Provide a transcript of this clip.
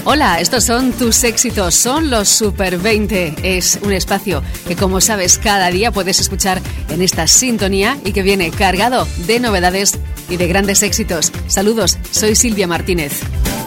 Hola, estos son tus éxitos, son los Super 20. Es un espacio que, como sabes, cada día puedes escuchar en esta sintonía y que viene cargado de novedades y de grandes éxitos. Saludos, soy Silvia Martínez.